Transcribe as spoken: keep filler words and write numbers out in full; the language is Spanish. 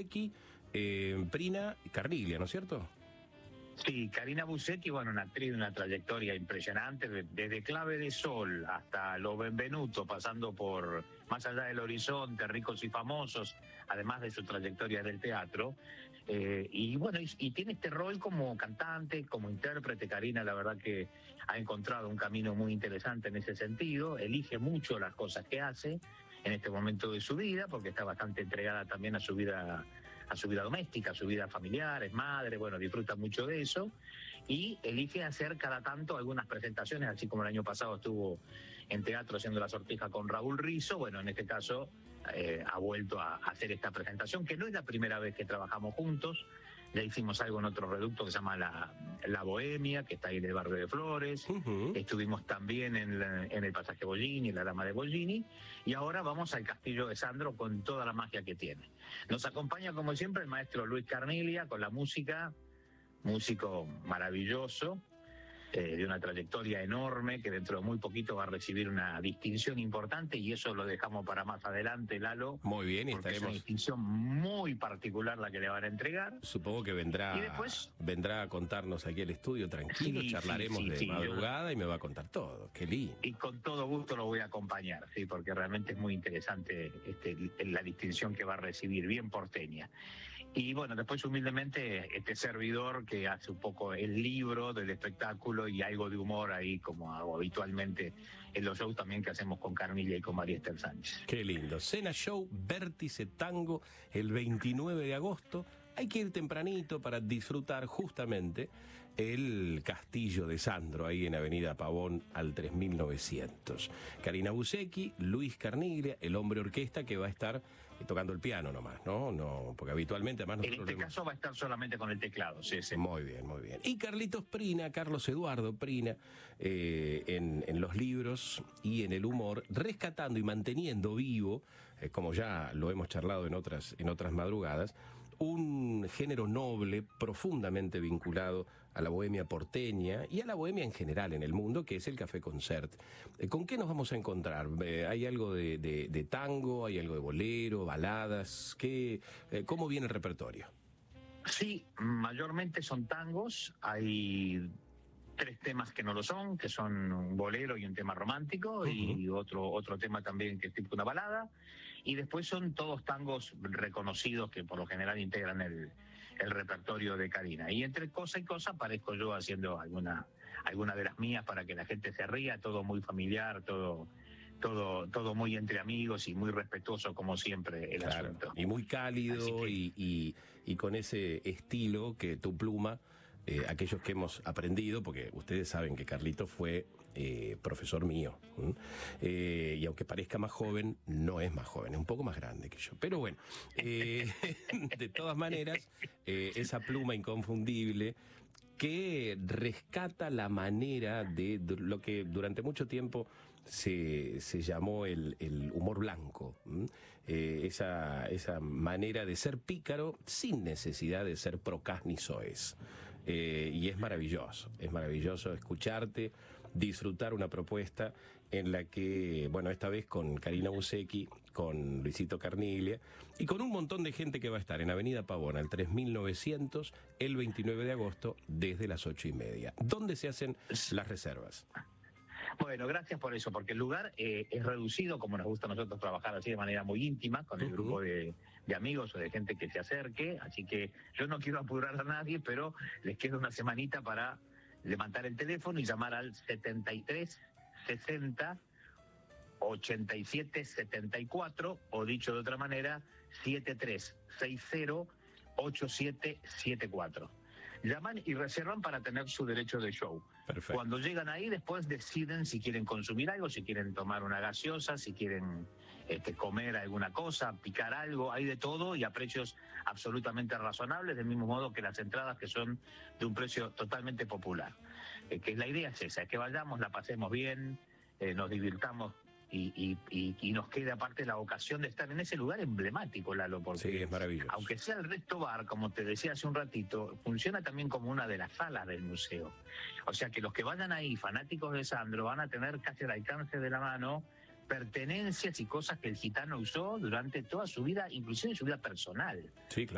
Bucecchi, eh, Prina Carniglia, ¿no es cierto? Sí, Carina Bucecchi, bueno, una actriz de una trayectoria impresionante, desde Clave de Sol hasta Lo Benvenuto, pasando por Más allá del horizonte, Ricos y famosos, además de su trayectoria del teatro. Eh, y bueno, y, y tiene este rol como cantante, como intérprete. Carina, la verdad que ha encontrado un camino muy interesante en ese sentido, elige mucho las cosas que hace en este momento de su vida, porque está bastante entregada también a su vida a su vida doméstica, a su vida familiar, es madre, bueno, disfruta mucho de eso, y elige hacer cada tanto algunas presentaciones, así como el año pasado estuvo en teatro haciendo La Sortija con Raúl Rizzo. Bueno, en este caso eh, ha vuelto a hacer esta presentación, que no es la primera vez que trabajamos juntos. Ya hicimos algo en otro reducto que se llama La, la Bohemia, que está ahí en el barrio de Flores. Uh-huh. Estuvimos también en, la, en el Pasaje Bollini, La Dama de Bollini. Y ahora vamos al Castillo de Sandro con toda la magia que tiene. Nos acompaña, como siempre, el maestro Luis Carniglia con la música, músico maravilloso, eh, de una trayectoria enorme, que dentro de muy poquito va a recibir una distinción importante, y eso lo dejamos para más adelante, Lalo. Muy bien, y estaremos... Es una distinción muy particular la que le van a entregar. Supongo que vendrá, y después... vendrá a contarnos aquí al estudio tranquilo, sí, charlaremos sí, sí, de sí, madrugada yo... y me va a contar todo. Qué lindo. Y con todo gusto lo voy a acompañar, sí, porque realmente es muy interesante este, la distinción que va a recibir, bien porteña. Y bueno, después humildemente este servidor que hace un poco el libro del espectáculo y algo de humor ahí, como hago habitualmente en los shows también que hacemos con Carniglia y con María Esther Sánchez. Qué lindo. Cena Show Vértice Tango el veintinueve de agosto. Hay que ir tempranito para disfrutar justamente el Castillo de Sandro, ahí en Avenida Pavón al tres mil novecientos. Carina Bucecchi, Luis Carniglia, el hombre orquesta que va a estar tocando el piano nomás, ¿no? No, porque habitualmente además nosotros... En este caso va a estar solamente con el teclado, sí, sí. Muy bien, muy bien. Y Carlitos Prina, Carlos Eduardo Prina, eh, en, en los libros y en el humor, rescatando y manteniendo vivo, eh, como ya lo hemos charlado en otras, en otras madrugadas, un género noble, profundamente vinculado a la bohemia porteña y a la bohemia en general en el mundo, que es el café concert. ¿Con qué nos vamos a encontrar? ¿Hay algo de, de, de tango? ¿Hay algo de bolero? ¿Baladas? ¿Qué, eh, ¿Cómo viene el repertorio? Sí, mayormente son tangos. Hay tres temas que no lo son, que son un bolero y un tema romántico, uh-huh. y otro otro tema también que es tipo una balada, y después son todos tangos reconocidos que por lo general integran el, el repertorio de Carina. Y entre cosa y cosa aparezco yo haciendo alguna, alguna de las mías para que la gente se ría, todo muy familiar, todo... Todo, todo muy entre amigos y muy respetuoso, como siempre, el claro, asunto. Y muy cálido que... y, y, y con ese estilo que tu pluma, eh, aquellos que hemos aprendido, porque ustedes saben que Carlito fue eh, profesor mío, eh, y aunque parezca más joven, no es más joven, es un poco más grande que yo. Pero bueno, eh, de todas maneras, eh, esa pluma inconfundible que rescata la manera de, de lo que durante mucho tiempo se, se llamó el, el humor blanco, eh, esa, esa manera de ser pícaro sin necesidad de ser procas ni soez. Eh, y es maravilloso, es maravilloso escucharte, disfrutar una propuesta en la que, bueno, esta vez con Carina Bucecchi, con Luisito Carniglia y con un montón de gente que va a estar en Avenida Pavón al tres mil novecientos el veintinueve de agosto desde las ocho y media. ¿Dónde se hacen las reservas? Bueno, gracias por eso, porque el lugar eh, es reducido, como nos gusta a nosotros trabajar así de manera muy íntima, con el uh-huh. grupo de, de amigos o de gente que se acerque, así que yo no quiero apurar a nadie, pero les queda una semanita para levantar el teléfono y llamar al setenta y tres sesenta ochenta y siete setenta y cuatro, o dicho de otra manera, setenta y tres sesenta ochenta y siete setenta y cuatro. Llaman y reservan para tener su derecho de show. Perfecto. Cuando llegan ahí, después deciden si quieren consumir algo, si quieren tomar una gaseosa, si quieren este, comer alguna cosa, picar algo, hay de todo y a precios absolutamente razonables, del mismo modo que las entradas que son de un precio totalmente popular. Eh, que la idea es esa, que vayamos, la pasemos bien, eh, nos divirtamos y, y, y, y nos queda aparte la ocasión de estar en ese lugar emblemático, Lalo, porque sí, es maravilloso. Aunque sea el resto bar, como te decía hace un ratito, funciona también como una de las salas del museo. O sea que los que vayan ahí, fanáticos de Sandro, van a tener casi al alcance de la mano pertenencias y cosas que el gitano usó durante toda su vida, inclusive su vida personal. Sí, claro.